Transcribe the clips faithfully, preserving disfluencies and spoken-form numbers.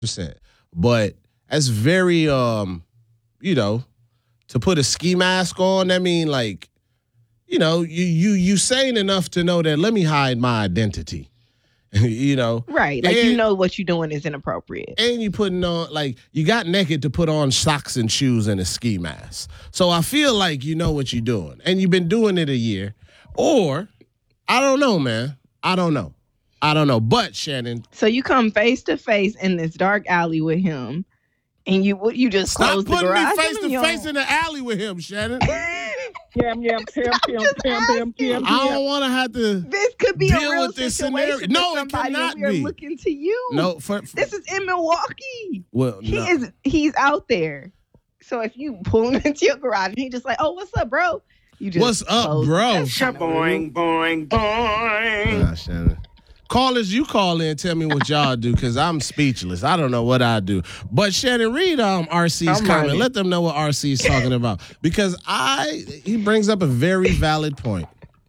percent. But that's very, um, you know, to put a ski mask on, I mean, like, you know, you you you sane enough to know that let me hide my identity. You know, right? Like, and, you know what you're doing is inappropriate, and you putting on, like, you got naked to put on socks and shoes and a ski mask. So I feel like you know what you're doing, and you've been doing it a year, or I don't know, man. I don't know. I don't know. But Shannon, so you come face to face in this dark alley with him, and you you just stop close the putting garage. me face to face in the alley with him, Shannon. Yam, yam, pam, pam, pam, pam, pam, I don't want to have to. This could be deal a real with this situation. scenario. No, it somebody, cannot and we are be. looking to you. No, for, for, this is in Milwaukee. Well, he no. is. He's out there. So if you pull him into your garage and he just like, oh, what's up, bro? You just what's up, close. bro? Boing, boing, boing. Nah, Shannon. Callers, you call in and tell me what y'all do, because I'm speechless. I don't know what I do. But Shannon, read um, R C's I'm comment. ready. Let them know what R C's talking about. Because I he brings up a very valid point.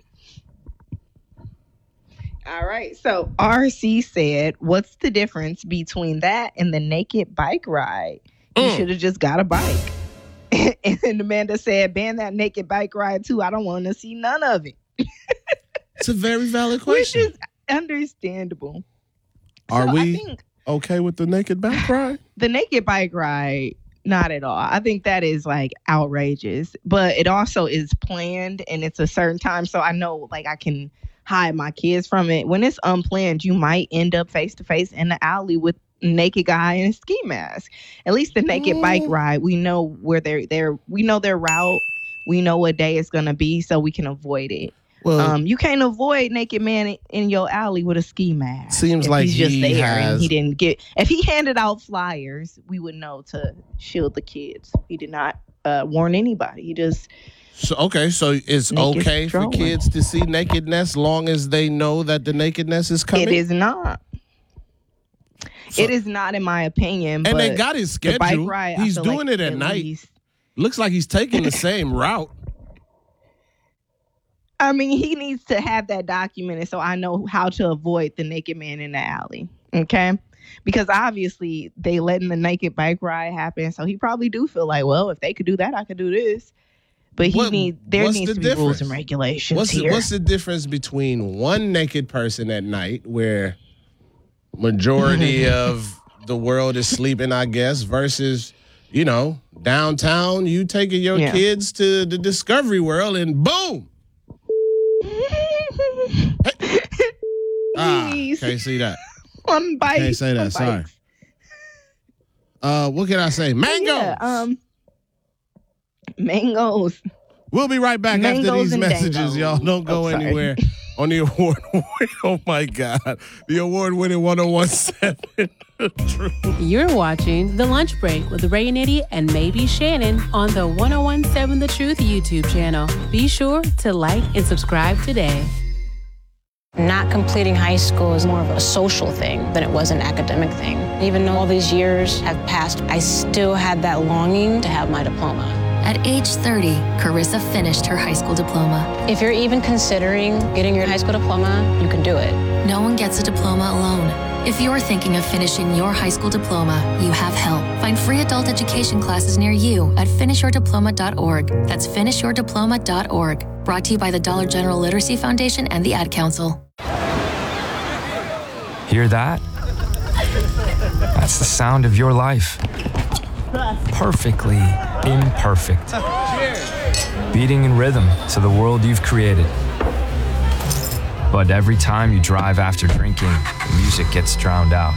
All right. So R C said, what's the difference between that and the naked bike ride? You Mm. should have just got a bike. And Amanda said, ban that naked bike ride too. I don't want to see none of it. It's a very valid Which question. is understandable. Are So we I think okay with the naked bike ride? the naked bike ride, not at all. I think that is like outrageous, but it also is planned and it's a certain time. So I know like I can hide my kids from it. When it's unplanned, you might end up face to face in the alley with a naked guy in a ski mask. At least the naked Mm. bike ride, we know where they're there. We know their route. We know what day it's going to be so we can avoid it. Well, Um, you can't avoid naked man in your alley with a ski mask. Seems if like he's just he there has- and he didn't get. If he handed out flyers, we would know to shield the kids. He did not uh, warn anybody. He just so, okay, so it's naked okay for strolling. kids to see nakedness long as they know that the nakedness is coming? it is not. So- it is not, in my opinion. And but they got his the bike schedule. ride, I He's feel doing like it at night. least- Looks like he's taking the same route. I mean, he needs to have that documented so I know how to avoid the naked man in the alley. Okay. Because obviously they letting the naked bike ride happen. So he probably do feel like, well, if they could do that, I could do this. But he What- need there what's needs the to be rules difference? and regulations What's the, here. what's the difference between one naked person at night, where majority of the world is sleeping, I guess, versus, you know, downtown, you taking your Yeah. kids to the Discovery World and boom. Ah, Please. can't see that. On bikes. Can't say that. on Sorry. bikes. Uh, what can I say? Mango. Yeah, um, mangoes. We'll be right back after Mangoes these and messages, dangos. y'all. Don't go Oh, sorry. anywhere on the award. Oh my God, the award-winning one oh one seven. You're watching The Lunch Break with Ray Nitty and maybe Shannon on the one oh one seven The Truth YouTube channel. Be sure to like and subscribe today. Not completing high school is more of a social thing than it was an academic thing. Even though all these years have passed, I still had that longing to have my diploma. At age thirty, Carissa finished her high school diploma. If you're even considering getting your high school diploma, you can do it. No one gets a diploma alone. If you're thinking of finishing your high school diploma, you have help. Find free adult education classes near you at finish your diploma dot org. That's finish your diploma dot org. Brought to you by the Dollar General Literacy Foundation and the Ad Council. Hear that? That's the sound of your life. Perfectly imperfect. Beating in rhythm to the world you've created. But every time you drive after drinking, the music gets drowned out.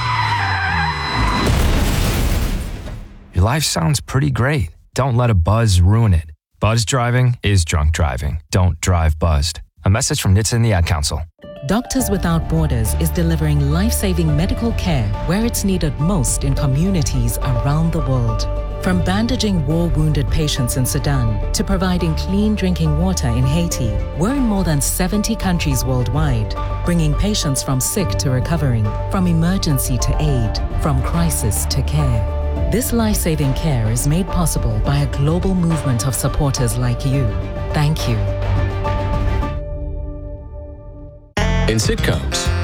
Your life sounds pretty great. Don't let a buzz ruin it. Buzz driving is drunk driving. Don't drive buzzed. A message from N H T S A and the Ad Council. Doctors Without Borders is delivering life-saving medical care where it's needed most in communities around the world. From bandaging war-wounded patients in Sudan to providing clean drinking water in Haiti, we're in more than seventy countries worldwide, bringing patients from sick to recovering, from emergency to aid, from crisis to care. This life-saving care is made possible by a global movement of supporters like you. Thank you. In sitcoms,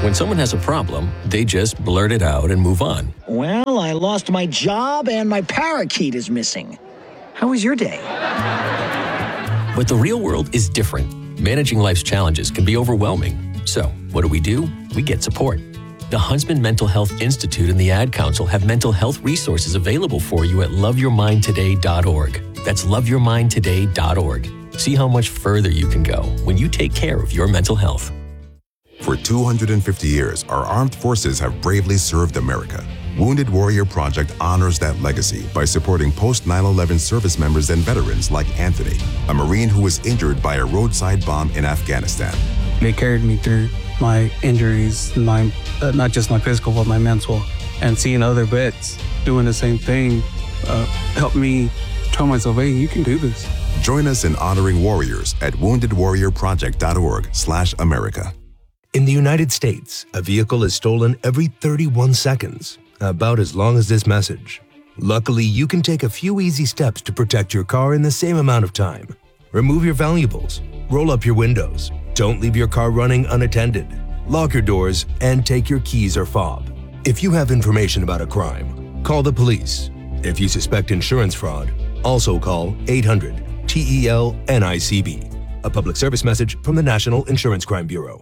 When someone has a problem, they just blurt it out and move on. Well, I lost my job and my parakeet is missing. How was your day? But the real world is different. Managing life's challenges can be overwhelming. So, what do we do? We get support. The Huntsman Mental Health Institute and the Ad Council have mental health resources available for you at love your mind today dot org. That's love your mind today dot org. See how much further you can go when you take care of your mental health. For two hundred fifty years, our armed forces have bravely served America. Wounded Warrior Project honors that legacy by supporting post nine eleven service members and veterans like Anthony, a Marine who was injured by a roadside bomb in Afghanistan. They carried me through my injuries, my uh, not just my physical, but my mental. And seeing other vets doing the same thing uh, helped me tell myself, hey, you can do this. Join us in honoring warriors at wounded warrior project dot org slash America. In the United States, a vehicle is stolen every thirty-one seconds, about as long as this message. Luckily, you can take a few easy steps to protect your car in the same amount of time. Remove your valuables, roll up your windows, don't leave your car running unattended, lock your doors, and take your keys or fob. If you have information about a crime, call the police. If you suspect insurance fraud, also call eight hundred T E L N I C B. A public service message from the National Insurance Crime Bureau.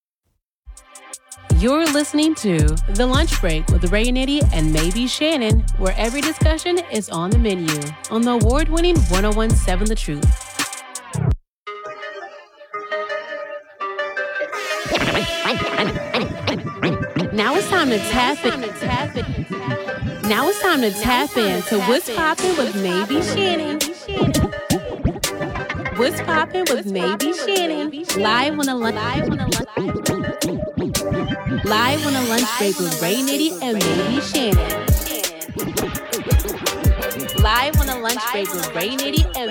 You're listening to The Lunch Break with Ray and Eddie and maybe Shannon, where every discussion is on the menu on the award-winning one oh one point seven The Truth. Now it's time to tap in. Now it's time to tap into What's Poppin' with Maybe Shannon. What's Poppin' with Maybe Shannon. Live on the lunch. Live on the lunch break with Ray Nitty and Maybe Shannon. Live on the lunch break with Ray Nitty and